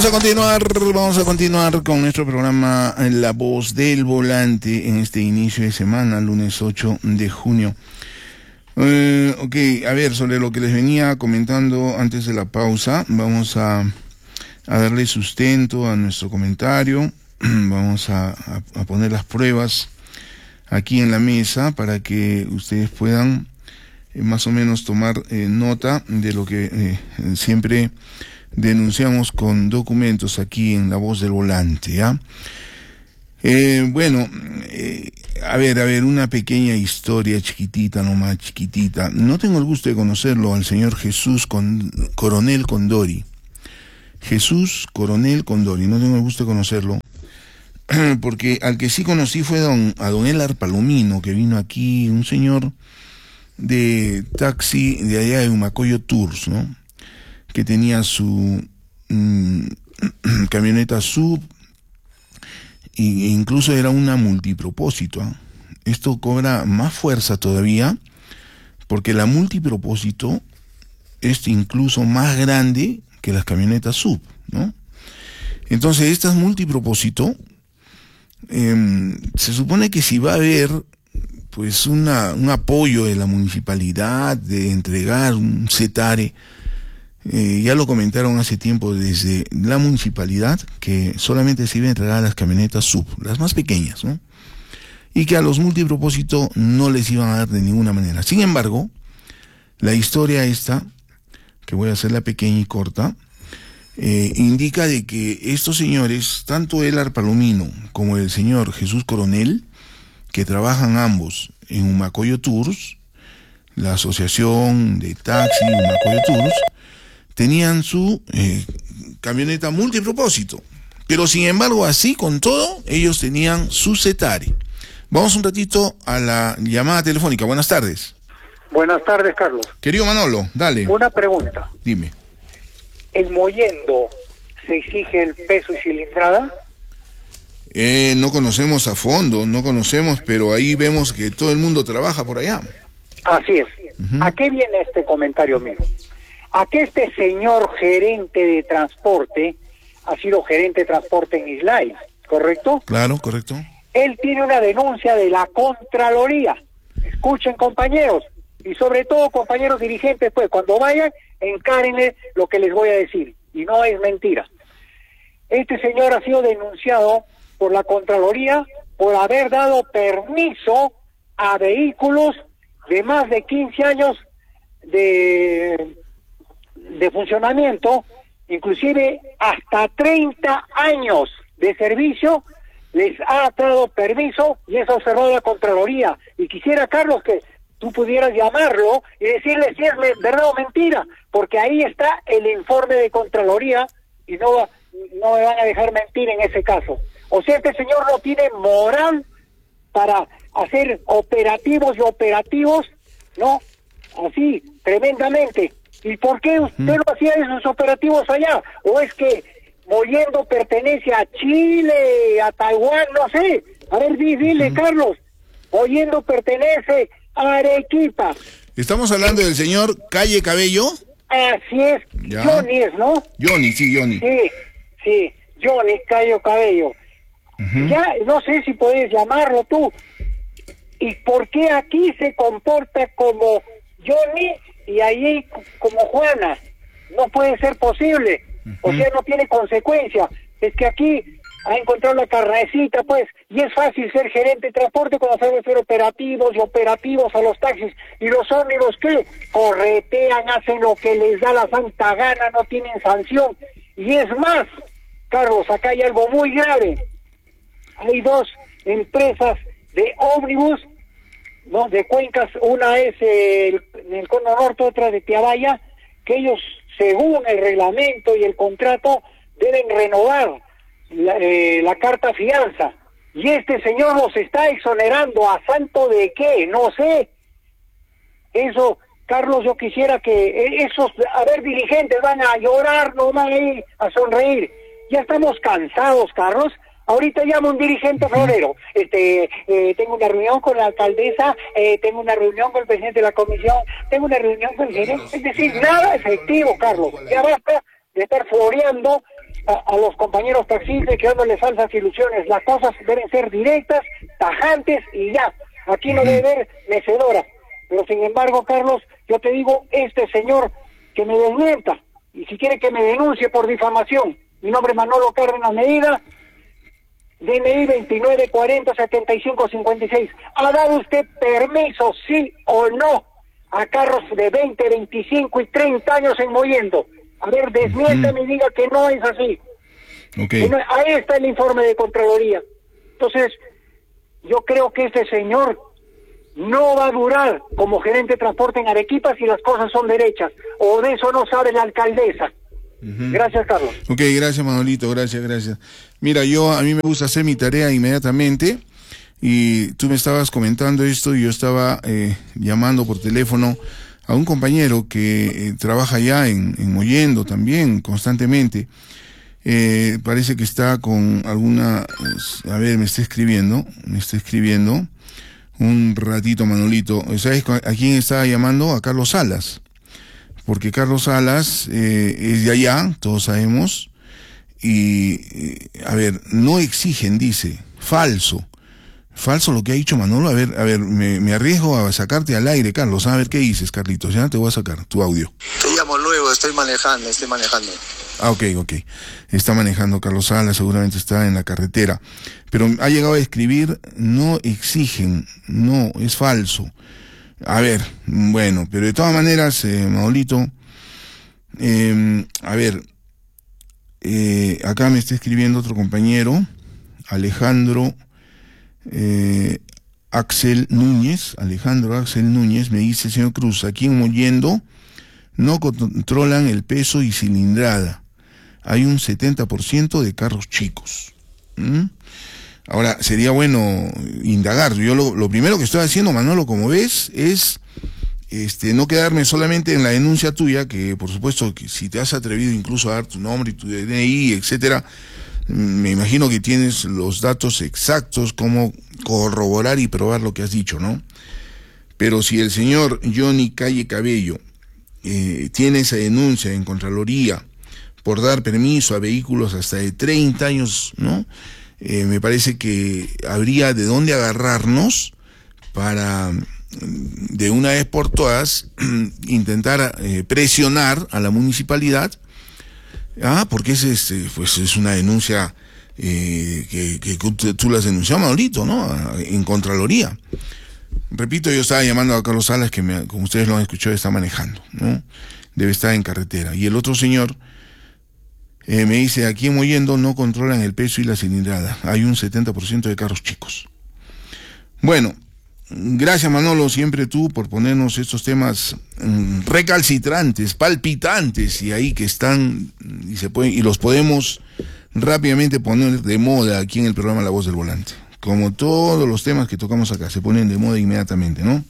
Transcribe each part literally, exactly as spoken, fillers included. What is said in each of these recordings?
Vamos a continuar, vamos a continuar con nuestro programa La Voz del Volante en este inicio de semana, lunes ocho de junio. Eh, ok, a ver, sobre lo que les venía comentando antes de la pausa, vamos a, a darle sustento a nuestro comentario, vamos a, a, a poner las pruebas aquí en la mesa para que ustedes puedan eh, más o menos tomar eh, nota de lo que eh, siempre denunciamos con documentos aquí en La Voz del Volante, ¿ya? Eh, bueno, eh, a ver, a ver, una pequeña historia chiquitita, nomás chiquitita. No tengo el gusto de conocerlo al señor Jesús Con, Coronel Condori. Jesús Coronel Condori, no tengo el gusto de conocerlo, porque al que sí conocí fue don, a don Elar Palomino, que vino aquí, un señor de taxi de allá de Humacoyo Tours, ¿no? Que tenía su mmm, camioneta sub e incluso era una multipropósito, ¿eh? Esto cobra más fuerza todavía porque la multipropósito es incluso más grande que las camionetas sub, ¿no? Entonces estas multipropósito eh, se supone que si va a haber pues una, un apoyo de la municipalidad de entregar un cetare. Eh, ya lo comentaron hace tiempo desde la municipalidad que solamente se iba a entregar a las camionetas sub, las más pequeñas, ¿no? Y que a los multipropósito no les iban a dar de ninguna manera. Sin embargo, la historia esta, que voy a hacerla pequeña y corta, eh, indica de que estos señores, tanto Elar Palomino como el señor Jesús Coronel, que trabajan ambos en Humacoyo Tours, la asociación de taxi Humacoyo Tours, tenían su eh, camioneta multipropósito, pero sin embargo así con todo ellos tenían su cetare. Vamos un ratito a la llamada telefónica. Buenas tardes. Buenas tardes, Carlos. Querido Manolo, dale. Una pregunta. Dime. ¿En Mollendo se exige el peso y cilindrada? Eh, no conocemos a fondo, no conocemos, pero ahí vemos que todo el mundo trabaja por allá. Así es. Uh-huh. ¿A qué viene este comentario mío? A que este señor gerente de transporte ha sido gerente de transporte en Islay, ¿correcto? Claro, correcto. Él tiene una denuncia de la Contraloría. Escuchen, compañeros, y sobre todo compañeros dirigentes, pues cuando vayan, encárenle lo que les voy a decir, y no es mentira. Este señor ha sido denunciado por la Contraloría por haber dado permiso a vehículos de más de quince años de... de funcionamiento, inclusive hasta treinta años de servicio, les ha dado permiso y eso observó la Contraloría. Y quisiera, Carlos, que tú pudieras llamarlo y decirle si es verdad o mentira, porque ahí está el informe de Contraloría y no, no me van a dejar mentir en ese caso. O sea, este señor no tiene moral para hacer operativos y operativos, ¿no? Así, tremendamente. ¿Y por qué usted no hacía esos operativos allá? ¿O es que Mollendo pertenece a Chile, a Taiwán, no sé? A ver, dile, uh-huh. Carlos, Mollendo pertenece a Arequipa. ¿Estamos hablando del señor Calle Cabello? Así es, ya. Johnny es, ¿no? Johnny, sí, Johnny. Sí, sí, Johnny Calle Cabello. Uh-huh. Ya, no sé si puedes llamarlo tú. ¿Y por qué aquí se comporta como Johnny y allí como Juana? No puede ser posible. Uh-huh. O sea, no tiene consecuencia. Es que aquí ha encontrado la carnecita, pues, y es fácil ser gerente de transporte cuando sabe hacer operativos y operativos a los taxis. Y los ómnibus, ¿qué? Corretean, hacen lo que les da la santa gana, no tienen sanción. Y es más, Carlos, acá hay algo muy grave. Hay dos empresas de ómnibus, ¿no? De Cuencas, una es eh, el, en el Cono Norte, otra de Tiabaya, que ellos, según el reglamento y el contrato, deben renovar la, eh, la carta fianza. Y este señor los está exonerando. ¿A santo de qué? No sé. Eso, Carlos, yo quisiera que esos, a ver, dirigentes van a llorar, no van a ir a sonreír. Ya estamos cansados, Carlos. Ahorita llamo a un dirigente florero, este, eh, tengo una reunión con la alcaldesa, eh, tengo una reunión con el presidente de la comisión, tengo una reunión con el gerente, es decir, nada efectivo, Carlos, ya basta de estar floreando a, a los compañeros taxistas, creándoles falsas ilusiones. Las cosas deben ser directas, tajantes y ya. Aquí no debe haber mecedora. Pero sin embargo, Carlos, yo te digo, este señor que me desmienta, y si quiere que me denuncie por difamación, mi nombre es Manolo Cárdenas Medina, D N I veintinueve cuarenta setenta y cinco cincuenta y seis. ¿Ha dado usted permiso, sí o no, a carros de veinte, veinticinco y treinta años en Mollendo? A ver, desmiéntame y diga que no es así. Okay. No, ahí está el informe de Contraloría. Entonces, yo creo que este señor no va a durar como gerente de transporte en Arequipa si las cosas son derechas, o de eso no sabe la alcaldesa. Uh-huh. Gracias, Carlos. Ok, gracias, Manolito, gracias, gracias. Mira, yo, a mí me gusta hacer mi tarea inmediatamente, y tú me estabas comentando esto, y yo estaba eh, llamando por teléfono a un compañero que eh, trabaja allá en, en Mollendo también, constantemente. Eh, parece que está con alguna, a ver, me está escribiendo, me está escribiendo, un ratito, Manolito. ¿Sabes a quién estaba llamando? A Carlos Salas. Porque Carlos Salas eh, es de allá, todos sabemos, y, eh, a ver, no exigen, dice, falso. Falso lo que ha dicho Manolo. A ver, a ver, me, me arriesgo a sacarte al aire, Carlos. A ver qué dices, Carlitos. Ya te voy a sacar tu audio. Te llamo luego, estoy manejando, estoy manejando. Ah, ok, ok. Está manejando Carlos Salas, seguramente está en la carretera. Pero ha llegado a escribir, no exigen, no, es falso. A ver, bueno, pero de todas maneras, eh, Manolito, eh, a ver, eh, acá me está escribiendo otro compañero, Alejandro eh, Axel Núñez, Alejandro Axel Núñez, me dice, señor Cruz, aquí en Mollendo no controlan el peso y cilindrada. Hay un setenta por ciento de carros chicos. ¿Mm? Ahora, sería bueno indagar. Yo lo, lo primero que estoy haciendo, Manolo, como ves, es este, no quedarme solamente en la denuncia tuya, que por supuesto que si te has atrevido incluso a dar tu nombre y tu D N I, etcétera, me imagino que tienes los datos exactos, cómo corroborar y probar lo que has dicho, ¿no? Pero si el señor Johnny Calle Cabello eh, tiene esa denuncia en Contraloría por dar permiso a vehículos hasta de treinta años, ¿no? Eh, me parece que habría de dónde agarrarnos para, de una vez por todas, intentar eh, presionar a la municipalidad, ah, porque es, este, pues es una denuncia eh, que, que tú la has denunciado, Manolito, ¿no? En Contraloría. Repito, yo estaba llamando a Carlos Salas, que me, como ustedes lo han escuchado, está manejando, ¿no? Debe estar en carretera. Y el otro señor Eh, me dice, aquí en Mollendo no controlan el peso y la cilindrada. Hay un setenta por ciento de carros chicos. Bueno, gracias, Manolo, siempre tú por ponernos estos temas mmm, recalcitrantes, palpitantes, y ahí que están, y se pueden, y los podemos rápidamente poner de moda aquí en el programa La Voz del Volante. Como todos los temas que tocamos acá, se ponen de moda inmediatamente, ¿no?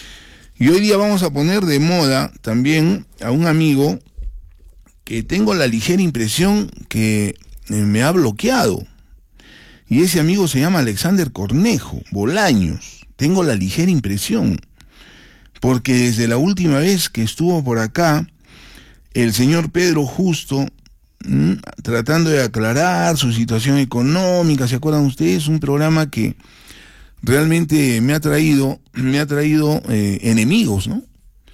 Y hoy día vamos a poner de moda también a un amigo que tengo la ligera impresión que me ha bloqueado. Y ese amigo se llama Alexander Cornejo Bolaños. Tengo la ligera impresión, porque desde la última vez que estuvo por acá, el señor Pedro Justo, mmm, tratando de aclarar su situación económica, ¿se acuerdan ustedes? Un programa que realmente me ha traído, me ha traído eh, enemigos, ¿no?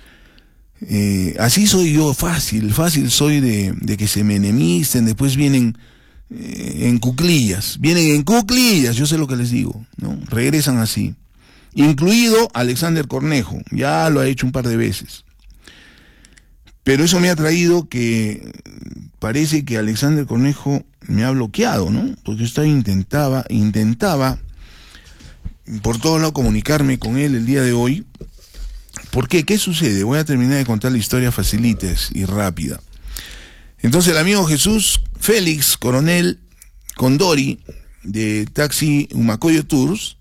Eh, así soy yo, fácil, fácil soy de, de que se me enemisten, después vienen eh, en cuclillas, vienen en cuclillas, yo sé lo que les digo, ¿no? Regresan así, incluido Alexander Cornejo, ya lo ha hecho un par de veces, pero eso me ha traído que parece que Alexander Cornejo me ha bloqueado, ¿no? Porque yo estaba, intentaba, intentaba por todo lado comunicarme con él el día de hoy. ¿Por qué? ¿Qué sucede? Voy a terminar de contar la historia facilites y rápida. Entonces el amigo Jesús Félix Coronel Condori, de Taxi Humacoyo Tours,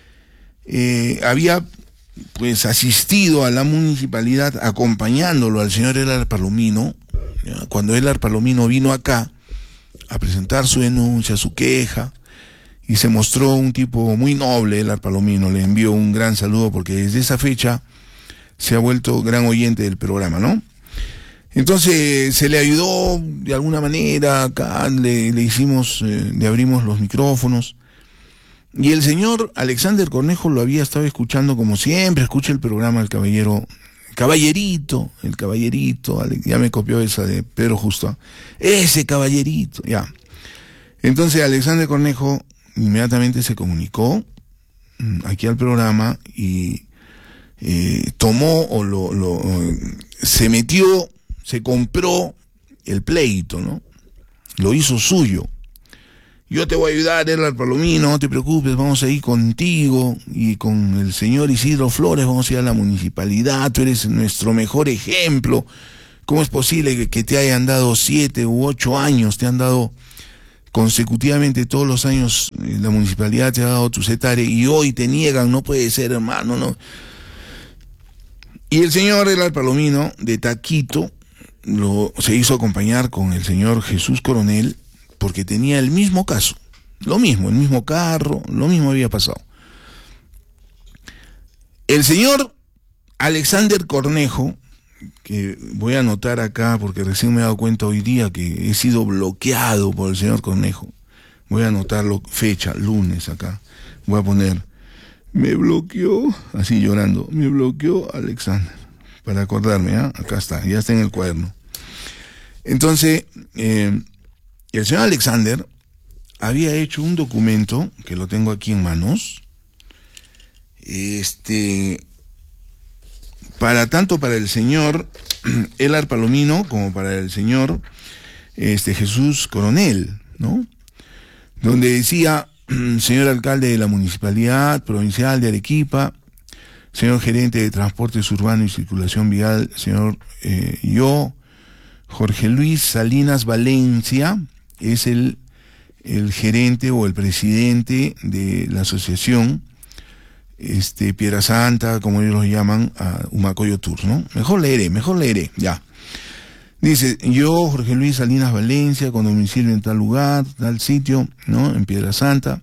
eh, había pues asistido a la municipalidad acompañándolo al señor Elar Palomino, ¿ya? Cuando Elar Palomino vino acá a presentar su denuncia, su queja, y se mostró un tipo muy noble. Elar Palomino le envió un gran saludo porque desde esa fecha se ha vuelto gran oyente del programa, ¿no? Entonces se le ayudó de alguna manera, acá le, le hicimos, eh, le abrimos los micrófonos. Y el señor Alexander Cornejo lo había estado escuchando como siempre, escucha el programa El Caballero, Caballerito, el Caballerito, ya me copió esa de Pedro Justo, ese Caballerito, ya. Entonces Alexander Cornejo inmediatamente se comunicó aquí al programa y eh, tomó o lo, lo se metió, se compró el pleito, ¿no? Lo hizo suyo. Yo te voy a ayudar, Edgar Palomino, no te preocupes, vamos a ir contigo y con el señor Isidro Flores, vamos a ir a la municipalidad, tú eres nuestro mejor ejemplo. ¿Cómo es posible que, que te hayan dado siete u ocho años, te han dado consecutivamente todos los años, eh, la municipalidad te ha dado tu cetare y hoy te niegan? No puede ser, hermano, no. Y el señor Edgar Palomino, de taquito, lo, se hizo acompañar con el señor Jesús Coronel, porque tenía el mismo caso, lo mismo, el mismo carro, lo mismo había pasado. El señor Alexander Cornejo, que voy a anotar acá porque recién me he dado cuenta hoy día que he sido bloqueado por el señor Cornejo, voy a anotarlo, fecha, lunes acá, voy a poner, me bloqueó, así llorando, me bloqueó Alexander, para acordarme, ¿eh? Acá está, ya está en el cuaderno. Entonces, eh, el señor Alexander había hecho un documento, que lo tengo aquí en manos, este, para tanto para el señor Edgar Palomino como para el señor este, Jesús Coronel, ¿no? Donde decía, señor alcalde de la Municipalidad Provincial de Arequipa, señor gerente de Transportes Urbano y Circulación Vial, señor eh, yo, Jorge Luis Salinas Valencia, es el, el gerente o el presidente de la asociación este, Piedra Santa, como ellos lo llaman, a Humacoyo Tours, ¿no? Mejor leeré, mejor leeré, ya. Dice, yo, Jorge Luis Salinas Valencia, con domicilio en tal lugar, tal sitio, ¿no? En Piedra Santa.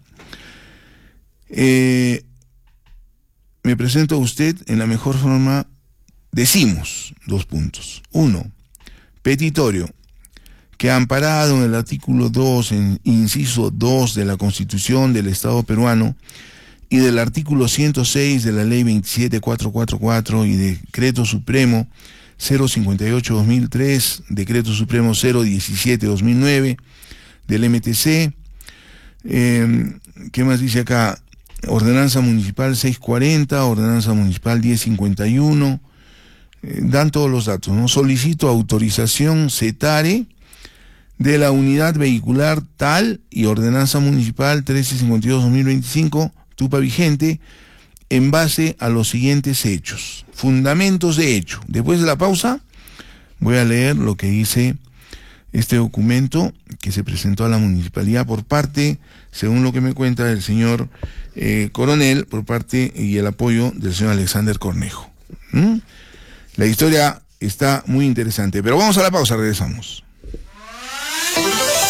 Eh, me presento a usted en la mejor forma, decimos, dos puntos. Uno, petitorio, que amparado en el artículo dos, en inciso dos de la Constitución del Estado peruano y del artículo ciento seis de la Ley veintisiete mil cuatrocientos cuarenta y cuatro y Decreto Supremo cero cincuenta y ocho guión dos mil tres, Decreto Supremo cero diecisiete guión dos mil nueve del M T C, eh, ¿qué más dice acá? Ordenanza Municipal seiscientos cuarenta, Ordenanza Municipal diez cincuenta y uno, eh, dan todos los datos, ¿no? Solicito autorización cetare de la unidad vehicular tal y Ordenanza Municipal trece cincuenta y dos guión dos mil veinticinco, Tupa vigente, en base a los siguientes hechos. Fundamentos de hecho. Después de la pausa, voy a leer lo que dice este documento que se presentó a la municipalidad por parte, según lo que me cuenta el señor eh, Coronel, por parte y el apoyo del señor Alexander Cornejo. ¿Mm? La historia está muy interesante, pero vamos a la pausa, regresamos.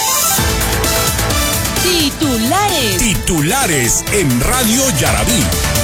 Titulares. Titulares en Radio Yarabí.